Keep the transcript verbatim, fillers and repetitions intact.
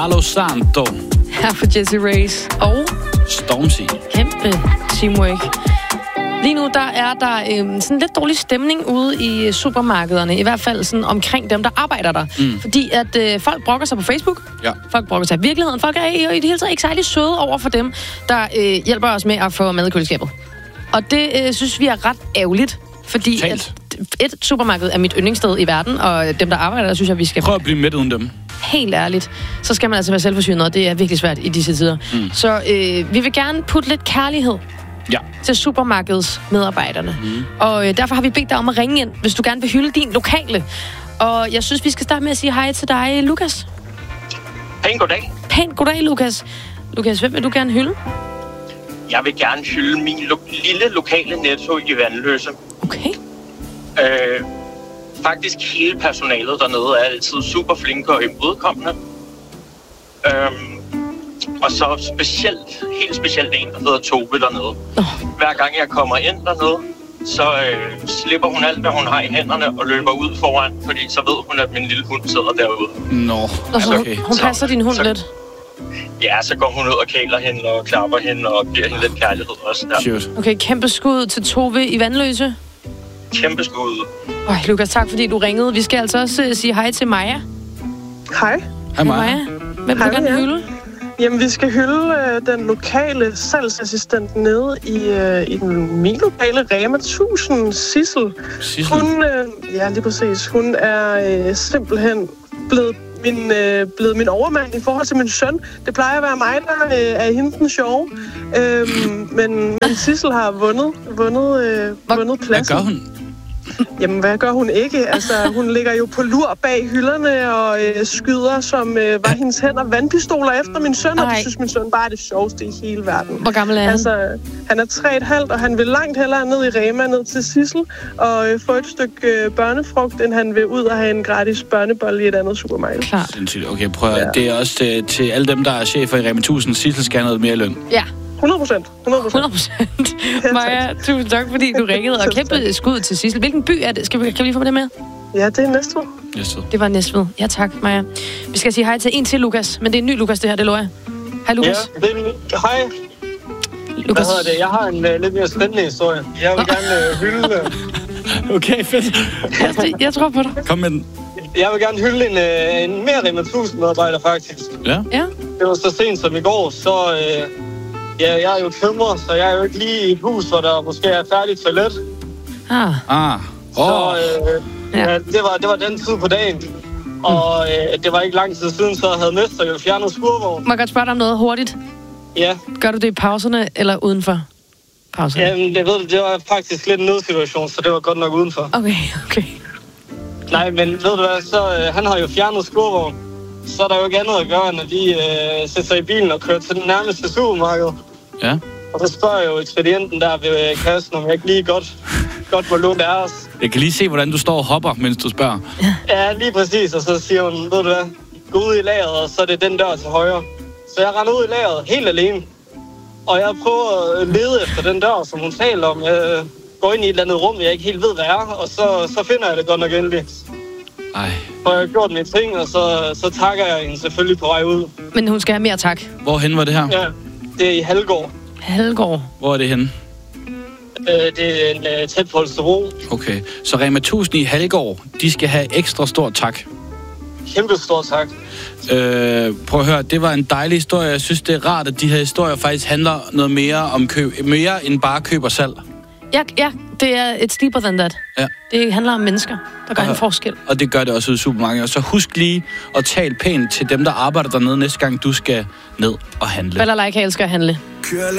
Palo Santo. Her for Jessie Reyez og Stormzy. Kæmpe teamwork. Lige nu der er der øhm, sådan lidt dårlig stemning ude i supermarkederne, i hvert fald sådan omkring dem, der arbejder der. Mm. Fordi at øh, folk brokker sig på Facebook, ja. Folk brokker sig i virkeligheden, folk er i, i det hele taget ikke særlig søde over for dem, der øh, hjælper os med at få mad i køleskabet. Og det øh, synes vi er ret ærgerligt, fordi at et supermarked er mit yndlingssted i verden, og dem, der arbejder der, synes jeg, vi skal... Prøv at blive midt uden dem. Helt ærligt, så skal man altså være selvforsynet, og det er virkelig svært i disse tider. Mm. Så øh, vi vil gerne putte lidt kærlighed ja. til supermarkedsmedarbejderne. Mm. Og øh, derfor har vi bedt dig om at ringe ind, hvis du gerne vil hylde din lokale. Og jeg synes, vi skal starte med at sige hej til dig, Lukas. Pænt goddag. Pænt goddag, Lukas. Lukas, hvem vil du gerne hylde? Jeg vil gerne hylde min lo- lille lokale Netto i Vanløse. Okay. Øh, faktisk hele personalet dernede er altid super flinke og imødekommende. Øhm, og så specielt, helt specielt en, der hedder Tove dernede. Oh. Hver gang jeg kommer ind dernede, så øh, slipper hun alt, hvad hun har i hænderne og løber ud foran, fordi så ved hun, at min lille hund sidder derude. Nå, og så okay. Hun passer så, din hund så, lidt? Ja, så går hun ud og kæler hende og klapper hende og giver hende lidt kærlighed også der. Okay, kæmpe skud til Tove i Vanløse. Kæmpe skud. Øj, Lukas, tak fordi du ringede. Vi skal altså også uh, sige hej til Maja. Hej. Hej Maja. Hvem vil du gerne hylde? Jamen, vi skal hylde øh, den lokale salgsassistent nede i, øh, i den min lokale Rema tusind, Sissel. Sissel? Hun, øh, ja, lige præcis. Hun er øh, simpelthen blevet min, øh, blevet min overmand i forhold til min søn. Det plejer at være mig, der øh, er hende den sjove. Øhm, men, men Sissel har vundet, vundet, øh, vundet pladsen. Hvad gør hun? Jamen, hvad gør hun ikke? Altså, hun ligger jo på lur bag hylderne og øh, skyder, som øh, var hendes hænder, vandpistoler efter min søn, og det synes min søn bare er det sjoveste i hele verden. Hvor gammel er han? Altså, han er tre og et halvt, og han vil langt hellere ned i Rema, ned til Sissel, og øh, få et stykke øh, børnefrugt, end han vil ud og have en gratis børnebolle i et andet supermarked. Klar. Sindssygt. Okay, prøv at, ja. Det er også til, til alle dem, der er chefer i Rema tusind. Sissel skal have noget mere løn. Ja. hundrede procent. hundrede procent. Maja, tusind tak, fordi du ringede, og kæmpe skud til Sissel. Hvilken by er det? Skal vi, kan vi lige få det med? Ja, det er Næstved. Næstved. Det var Næstved. Ja, tak, Maja. Vi skal sige hej til en til, Lukas. Men det er en ny Lukas, det her, det lover jeg. Hej, Lukas. Ja, det er en... Hej. Lukas. Hvad hedder det? Jeg har en uh, lidt mere spændende historie. Jeg vil gerne uh, hylde... Uh... Okay, fedt. jeg, jeg tror på dig. Kom med den. Jeg vil gerne hylde en, uh, en mere Rema tusind medarbejder, faktisk. Ja? Ja. Det var så sent som i går, så... Uh, Ja, jeg er jo kømmer, så jeg er jo ikke lige i et hus, hvor der måske er færdigt toilet. Ah. Ah. Oh. Så øh, ja. Ja, det, var, det var den tid på dagen. Og øh, det var ikke lang tid siden, så havde Mester jo fjernet skurvogn. Må jeg godt spørge dig om noget hurtigt? Ja. Gør du det i pauserne eller udenfor pauserne? Jamen, det, ved, det var faktisk lidt en nødsituation, så det var godt nok udenfor. Okay, okay. Nej, men ved du hvad, så øh, han har jo fjernet skurvogn. Så er der jo ikke andet at gøre, end at de øh, sætter sig i bilen og kører til den nærmeste supermarked. Ja. Og så spørger jeg jo ekspedienten der ved kassen, om jeg ikke lige godt, godt må låne deres. Jeg kan lige se, hvordan du står og hopper, mens du spørger. Ja, lige præcis. Og så siger hun, ved du hvad, gå ud i lageret, og så er det den dør til højre. Så jeg render ud i lageret helt alene. Og jeg prøver at lede efter den dør, som hun taler om. Jeg går ind i et eller andet rum, jeg ikke helt ved, hvad er. Og så, så finder jeg det godt nok endelig. Ej. Og jeg har gjort mine ting, og så, så takker jeg hende selvfølgelig på vej ud. Men hun skal have mere tak. Hvorhen var det her? Ja, det er i Halgård. Halgård? Hvor er det henne? Øh, det er en, uh, tæt på Holstebro. Okay, så Rema tusind i Halgård, de skal have ekstra stor tak. Kæmpe stor tak. Øh, prøv at høre, det var en dejlig historie. Jeg synes, det er rart, at de her historier faktisk handler noget mere om køb, mere end bare køb og salg. Ja, ja, det er et deeper than that. Ja. Det handler om mennesker, der gør og, en forskel. Og det gør det også ude i supermarkedet. Og så husk lige at tale pænt til dem, der arbejder dernede næste gang, du skal ned og handle. Balalaika elsker at handle.